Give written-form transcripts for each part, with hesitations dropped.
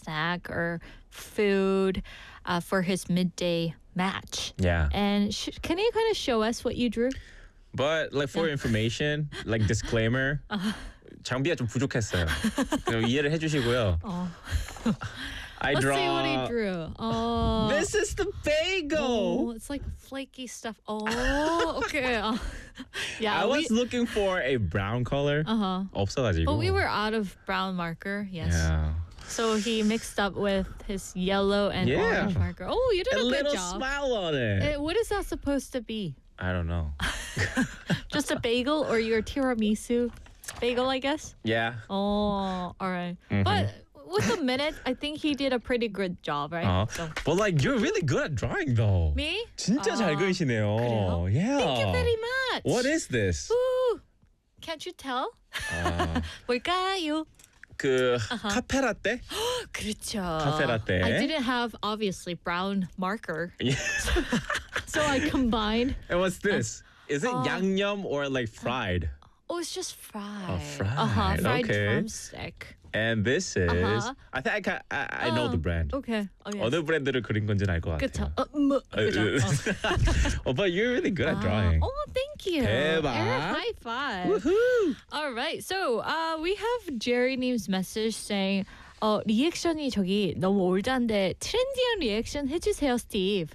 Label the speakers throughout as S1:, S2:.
S1: snack or food for his midday match.
S2: Yeah.
S1: And can you kind of show us what you drew?
S2: But like for information, like disclaimer, 장비가 좀 부족했어요. 이해를 해주시고요. I
S1: Let's
S2: draw.
S1: see what he drew. Oh,
S2: This is the bagel.
S1: oh, it's like flaky stuff. Oh, okay. Yeah,
S2: I was looking for a brown color. 없어가지고.
S1: but we were out of brown marker. Yes.
S2: Yeah.
S1: So he mixed up with his yellow and orange marker. Oh, you did
S2: A
S1: a good
S2: little
S1: job.
S2: smile on it.
S1: What is that supposed to be?
S2: I don't know.
S1: Just a bagel or your tiramisu bagel, I guess?
S2: Yeah.
S1: Oh, all right. But with a minute, I think he did a pretty good job, right? So.
S2: But like you're really good at drawing though.
S1: Me?
S2: 진짜 잘 그리시네요.
S1: 그래요?
S2: Yeah.
S1: Thank you very much.
S2: What is this?
S1: Ooh, can't you tell? 뭘까요?
S2: 그 카페라떼?
S1: 그렇죠.
S2: 카페라떼.
S1: I didn't have obviously brown marker,
S2: Yeah.
S1: so I combined.
S2: And what's this? Is it 양념 or like fried?
S1: Oh, it's just fried.
S2: Oh, fried.
S1: Fried
S2: Okay.
S1: drumstick.
S2: And this is I think I know the brand.
S1: Okay. Oh, yes.
S2: 어느 브랜드를 그린 건지는 알 것
S1: 그쵸.
S2: 같아요.
S1: 그죠.
S2: Oh, but you're really good at drawing.
S1: Oh, thank you.
S2: 대박.
S1: Eric, high five.
S2: Woohoo!
S1: All right. So we have Jerry님's message saying 리액션이 저기 너무 올드한데 트렌디한 리액션 해주세요, 스티브.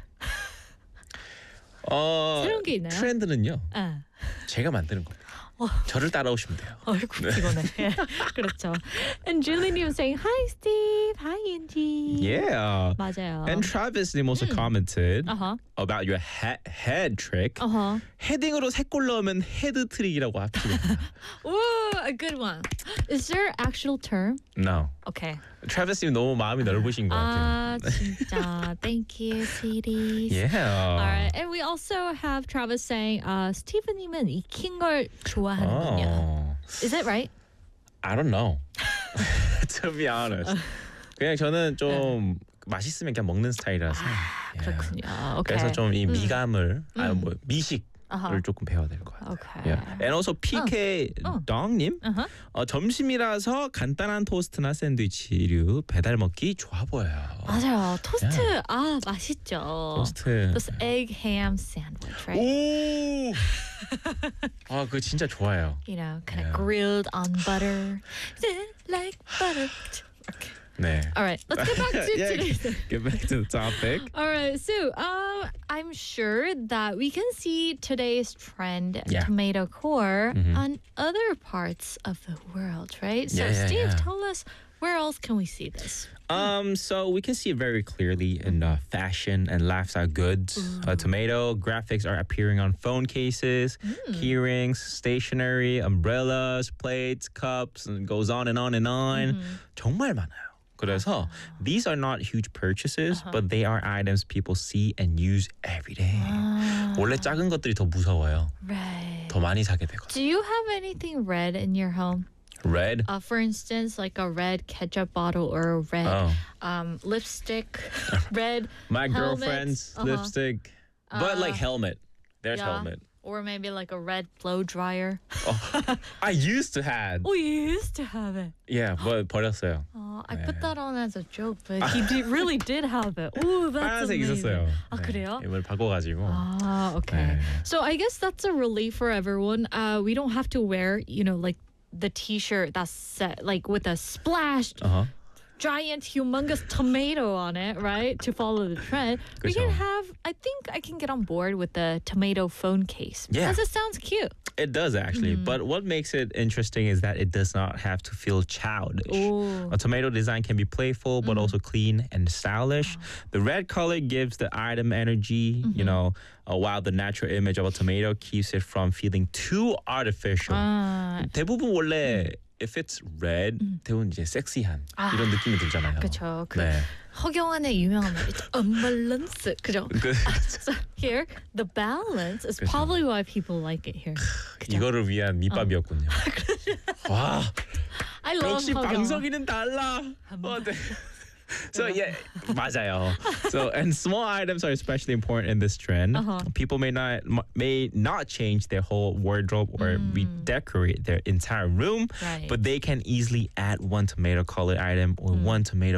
S1: 새로운 게 있나요?
S2: 트렌드는요.
S1: 아.
S2: 제가 만드는 겁니다. 저를 따라오시면 돼요.
S1: 어이구 피곤해. 그렇죠. And Julie was saying hi Steve, hi Angie.
S2: Yeah.
S1: 맞아요.
S2: And Travis 님 also commented
S1: Uh-huh.
S2: about your head trick.
S1: Uh-huh.
S2: 헤딩으로 세 골 넣으면 헤드 트릭이라고 합치겠다.
S1: Ooh, a good one. Is there an actual term?
S2: No.
S1: Okay.
S2: Travis 님 너무 마음이 넓으신 것 같아요.
S1: 아 진짜. Thank you, sweeties.
S2: Yeah.
S1: All right. And we also have Travis saying, 스티브님은 익힌 걸 좋아하는군요.
S2: Oh.
S1: Is it right?
S2: I don't know. To be honest. 그냥 저는 좀 맛있으면 그냥 먹는 스타일이라서.
S1: 그렇군요. Okay.
S2: 그래서 좀 이 미감을 뭐 미식을 조금 배워야 될 것 같아요.
S1: Okay.
S2: Yeah. And also PK 덩님 점심이라서 간단한 토스트나 샌드위치류 배달 먹기 좋아 보여요.
S1: 맞아요. 토스트 맛있죠.
S2: 토스트.
S1: This egg ham sandwich, right?
S2: 오. 아, 그거 진짜 좋아요.
S1: You know, kind of grilled on butter, like butter. Okay.
S2: 네.
S1: All right, let's get back to today's.
S2: Get back to the topic.
S1: All right, so I'm sure that we can see today's trend, tomato core, on other parts of the world, right? So Steve, tell us, where else can we see this?
S2: So we can see it very clearly in fashion and lifestyle goods. Tomato graphics are appearing on phone cases, key rings, stationery, umbrellas, plates, cups, and it goes on and on and on. 정말 많아요. 그래서 these are not huge purchases, but they are items people see and use every day. 원래 작은 것들이 더 무서워요.
S1: Right.
S2: 더 많이 사게 되거든요.
S1: Do you have anything red in your home?
S2: Red?
S1: For instance, like a red ketchup bottle or a red lipstick, red
S2: My
S1: helmet.
S2: girlfriend's lipstick. But like helmet. There's helmet.
S1: Or maybe like a red blow dryer.
S2: I used to have.
S1: Oh, you used to have it.
S2: Yeah, but 버렸어요.
S1: I put that on as a joke, but he really did have it. Oh, that's
S2: 파란색
S1: amazing.
S2: 있었어요.
S1: 아, 그래요?
S2: 이걸 바꿔가지고.
S1: Okay.
S2: 네.
S1: So I guess that's a relief for everyone. We don't have to wear, like the T-shirt that's set, like with a splashed giant, humongous tomato on it, right? To follow the trend. We can have, I think I can get on board with the tomato phone case.
S2: Yeah.
S1: Because it sounds cute.
S2: It does actually, but what makes it interesting is that it does not have to feel childish.
S1: Ooh.
S2: A tomato design can be playful, but also clean and stylish. The red color gives the item energy, while the natural image of a tomato keeps it from feeling too artificial. 대부분 원래 if it's red, 대부분 이제 섹시한 이런 느낌이 들잖아요.
S1: 그렇죠.
S2: 네.
S1: 허경환의 유명한 말 있죠. unbalance. 그죠? So here, the balance is probably why people like it here. 그죠?
S2: 이거를 위한 밑밥이었군요. 와,
S1: I love
S2: 역시
S1: 허경환.
S2: 방석이는 달라. 네. So yeah, 맞아요. So and small items are especially important in this trend. People may not change their whole wardrobe or redecorate their entire room,
S1: Right.
S2: but they can easily add one tomato colored item or one tomato